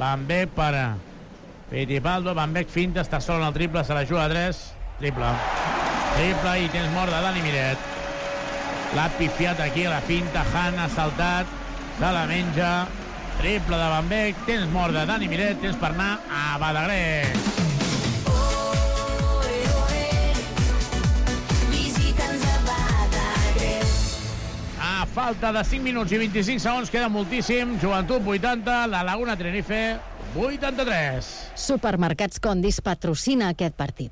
Van Beek per Fittipaldo. Van Beek finta, està sol en el triple, se la juga a 3. Triple i tens mort de Dani Miret. L'ha pifiat aquí a la finta. Han ha saltat, se la menja. Triple de Van Beek, tens mort de Dani Miret, tens per anar a Badagrés. A falta de 5 minuts i 25 segons, queda moltíssim. Joventut 80, la Laguna Tenerife 83. Supermercats Condis patrocina aquest partit.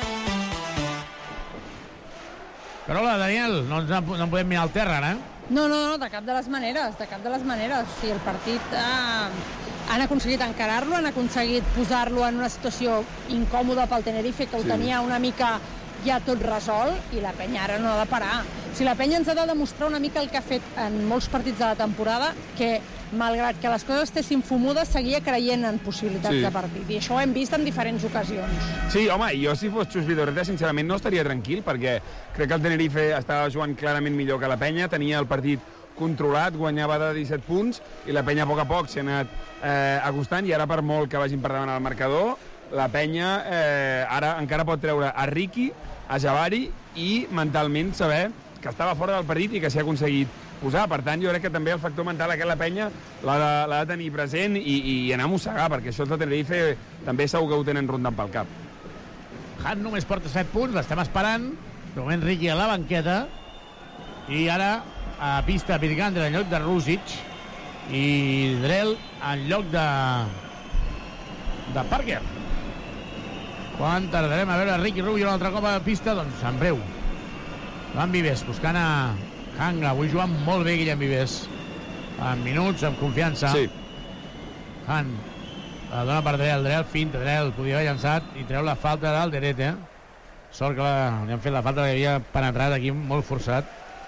Carola, Daniel, no podem mirar al terra, ara, No, de cap de les maneres, O sigui, el partit han aconseguit encarar-lo, han aconseguit posar-lo en una situació incòmoda pel Tenerife, que ho tenia una mica ja tot resolt, i la Penya ara no ha de parar. O sigui, la Penya ens ha de demostrar una mica el que ha fet en molts partits de la temporada, que malgrat que les coses estessin fumudes, seguia creient en possibilitats de partit, i això ho hem vist en diferents ocasions. Sí, home, jo si fos Xus Vidorreta, sincerament no estaria tranquil, perquè crec que el Tenerife estava jugant clarament millor que la Penya, tenia el partit controlat, guanyava de 17 punts, i la Penya a poc s'ha anat acostant, i ara per molt que vagin per davant al marcador, la Penya ara encara pot treure a Ricky, a Jabari, i mentalment saber que estava fora del partit i que s'ha aconseguit posar. Per tant, jo crec que també el factor mental aquest la Penya l'ha de tenir present i anar a mossegar, perquè això el Tenerife també segur que ho tenen rondant pel cap. Han només porta 7 punts, l'estem esperant. De moment Ricky a la banqueta, i ara a pista Virgander en lloc de Rusic i Drell en lloc de Parker. Quan tardarem a veure Ricky Rubio un altre cop a pista? Doncs en breu. Joan Vives buscant a Hanga. Avui jugant molt bé Guillem Vives, en minuts, amb confiança. Sí. Han la dona per Drell, finta Drell, podia haver llançat i treu la falta d'Alderete. Sort que li han fet la falta, que havia penetrat aquí molt forçat.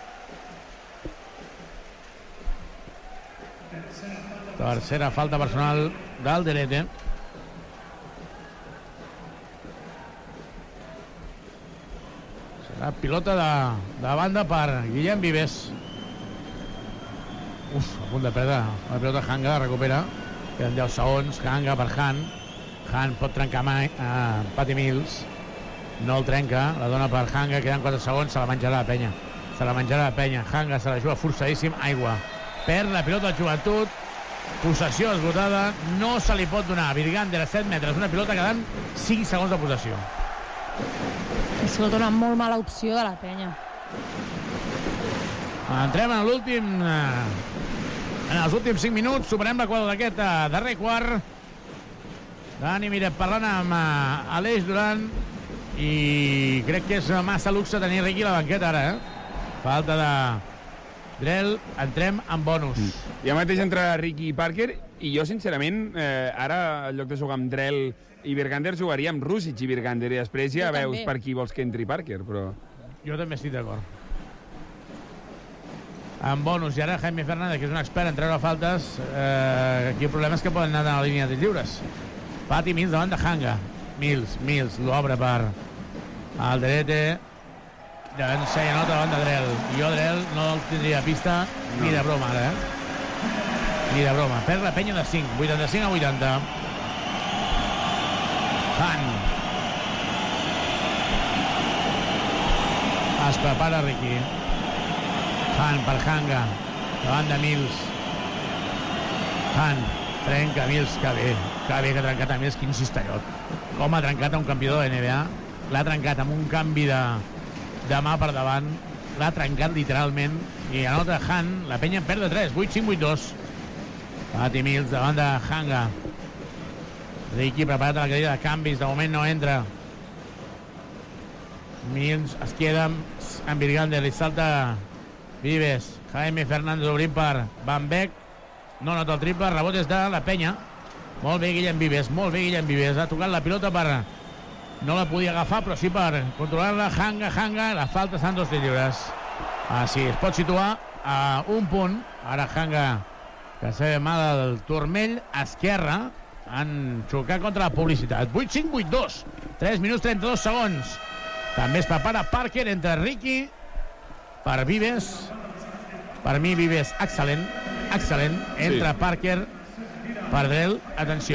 Tercera falta personal d'Alderete. Serà pilota de banda per Guillem Vives. A punt de perdre la pilota. Hanga la recupera, queden 10 segons. Hanga per Han pot trencar Patty Mills, no el trenca, la dona per Hanga, queden 4 segons, se la menjarà la Penya. Hanga se la juga forçadíssim, aigua, perd la pilota de Joventut, possessió esgotada, no se li pot donar. Virgander a 7 metres, una pilota quedant 5 segons de possessió. És una molt mala opció de la Penya. Entrem en l'últim... En els últims 5 minuts, superem la quadra d'aquest darrer quart. Dani Miret parlant amb Aleix Duran, i crec que és massa luxe tenir Ricky a la banqueta ara, Falta de Drell, entrem en bonus. Ja mateix entra Ricky i Parker, i jo, sincerament, ara, en lloc de jugar amb Drell i Virgander, jugaria amb Rusic i Virgander, i després ja veus per qui vols que entri Parker, però... Jo també estic d'acord. En bonus, i ara Jaime Fernández, que és un expert en treure faltes, aquí el problema és que poden anar a la línia de lliures. Patty Mills davant de Hanga. Mills l'obre per Alderete, llavors se nota davant de Drell. Jo Drell no el tindria a pista ni de broma ara, ni de broma. Perd la Penya de 5, 85 a 80. Han es prepara Ricky. Han per Hanga, davant de Mills. Han trenca Mills, que bé que ha trencat a Mills, quin cistellot. Com ha trencat a un campió de NBA, l'ha trencat amb un canvi de mà per davant, l'ha trencat literalment, i anota Han, la Penya en perd de 3, 8-5, 8-2. Patty Mills davant de Hanga. Ricky preparat a la cadira de canvis, de moment no entra. Mills es queda amb Virgander, li salta Vives. Jaime Fernández obrint per Van Beek, no nota el triple, rebot és de la Penya. Molt bé Guillem Vives, ha tocat la pilota per... No la podia agafar, però sí per controlar-la. Hanga, la falta estan 2 tirs lliures. Així es pot situar a un punt. Ara Hanga, que s'ha de mal al turmell esquerre, han xocat contra la publicitat. 8-5, 8-2, 3 minuts 32 segons. També es prepara Parker entre Ricky per Vives. Per mi Vives excel·lent. Entra Parker per Drell, atenció.